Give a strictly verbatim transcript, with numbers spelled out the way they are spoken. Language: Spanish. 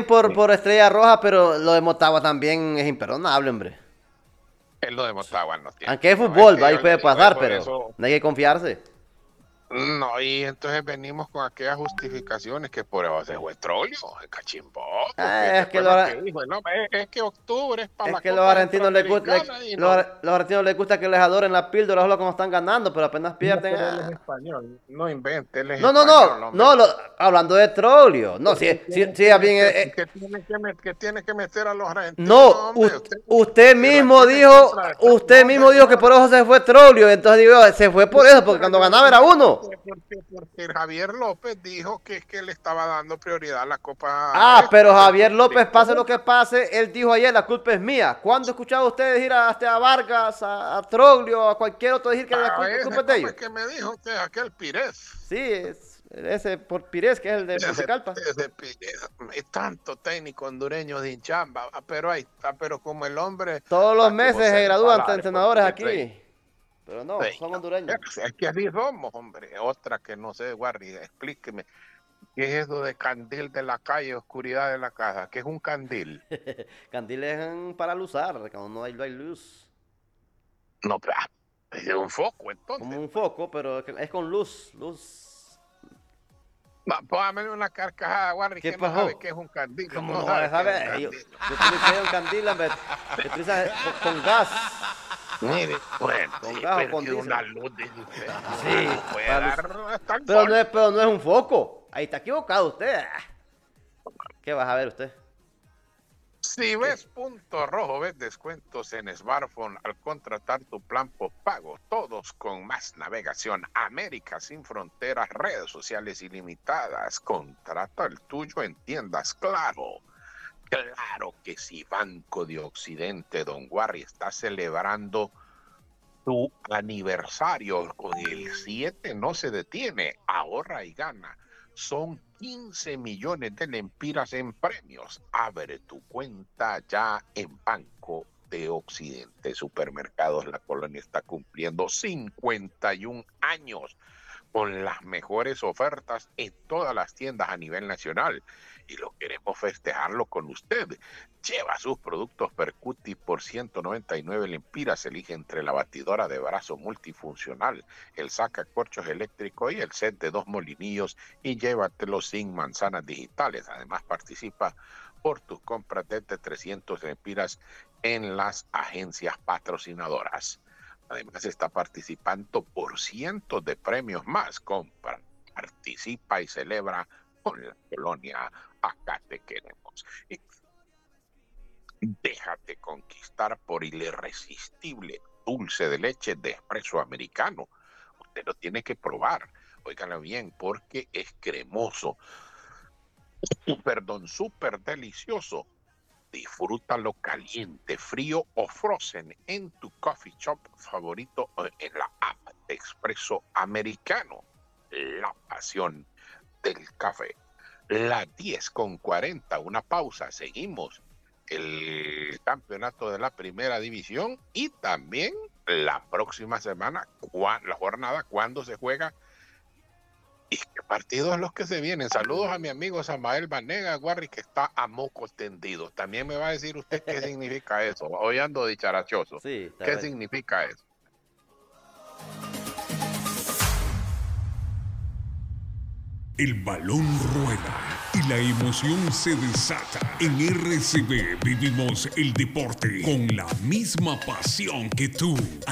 por, Sí. por Estrella Roja, pero lo de Motagua también es imperdonable, hombre. Es lo de Motagua no tiene. Aunque es No, es fútbol, que ahí yo le puede digo, pasar, eso, pero eso, no hay que confiarse. no, y entonces venimos con aquellas justificaciones que por eso se fue trolio, el cachimbó, porque Ah, es que después los, lo que ara- dijo, no, es, es que octubre es para es la que los Copa argentinos les gusta, Centroamericana y los, no. ar- los argentinos les gusta que les adoren la píldora solo como están ganando, pero apenas No, pierden. pero él es ah. español, no invente, él es No, no, no, español, hombre. no, lo- hablando de Troglio. No, si, ¿Qué si, tiene si que bien, meter, eh, eh, qué tiene que, met- qué tiene que meter a los argentinos, no, hombre? us- Usted, usted se la mismo tiene dijo, contra detrás. usted No, mismo dijo que por señor. eso se fue Troglio, entonces digo, se fue por Sí, eso, porque pero cuando yo ganaba era dije uno. porque, porque, porque Javier López dijo que es que le estaba dando prioridad a la Copa Ah, pero esta, Javier López, pase lo que Centroamérica. pase, él dijo ayer, la culpa es mía. ¿Cuándo escuchaba usted decir a, hasta a Vargas, a, a Troglio, a cualquier otro decir que la A culpa, culpa ese, es de ¿cómo ellos? es que me dijo usted aquel Pires? Sí, es ese por Pires, que es el de Ese, Puticalpa. ese Pires, hay tanto técnico hondureño de hinchamba, pero ahí está, pero como el hombre, Todos los aquí meses José se de gradúan Salares, porque entrenadores yo estoy. aquí, pero no, Sí, son no, hondureños. es que así somos, hombre. Otra que no sé, Warry, explíqueme. ¿Qué es eso de candil de la calle, oscuridad de la casa? ¿Qué es un candil? Candiles es para luzar, cuando no hay, no hay luz. No, pero, ah, es un foco, Como entonces. un foco, pero es con luz, luz. Va, póngame una carcajada, Warry, ¿Qué que no sabe qué pasó? es un candil. ¿Cómo No no vas a sabe qué es un saber? Yo, candil. yo utilicé un candil, hombre. Yo utilicé con, con gas. Mire, bueno, Con sí, gas o pero con que una diésel. luz, dice usted, no, Sí, no puede para luz. dar hasta el Pero no, sol. es, pero no es un foco. Ahí está equivocado usted. ¿Qué vas a ver usted? Si ves punto rojo, ves descuentos en smartphone al contratar tu plan postpago, todos con más navegación, América sin fronteras, redes sociales ilimitadas. Contrata el tuyo en tiendas Claro. Claro que si Banco de Occidente, Don Warry, está celebrando tu aniversario con el siete, no se detiene, ahorra y gana. Son quince millones de lempiras en premios. Abre tu cuenta ya en Banco de Occidente. Supermercados La Colonia está cumpliendo cincuenta y un años con las mejores ofertas en todas las tiendas a nivel nacional. Y lo queremos festejarlo con usted. Lleva sus productos Percuti por ciento noventa y nueve lempiras. Elige entre la batidora de brazo multifuncional, el sacacorchos eléctrico y el set de dos molinillos y llévatelo sin manzanas digitales. Además participa por tus compras desde trescientos lempiras en las agencias patrocinadoras. Además está participando por cientos de premios más. Compra, participa y celebra con La Colonia. Acá te queremos. Y déjate conquistar por el irresistible dulce de leche de espresso americano. Usted lo tiene que probar. Óigalo bien, porque es cremoso. Perdón, súper delicioso. Disfrútalo caliente, frío o frozen en tu coffee shop favorito o en la app de Expreso Americano. La pasión del café. Las diez con cuarenta, una pausa. Seguimos el campeonato de la primera división y también la próxima semana, la jornada, cuando se juega. ¿Y qué partidos los que se vienen? Saludos a mi amigo Samael Banega, Warry, que está a moco tendido. También me va a decir usted qué significa eso. Hoy ando dicharachoso. Sí, está ¿Qué bien. significa eso? El balón rueda y la emoción se desata. En R C B vivimos el deporte con la misma pasión que tú.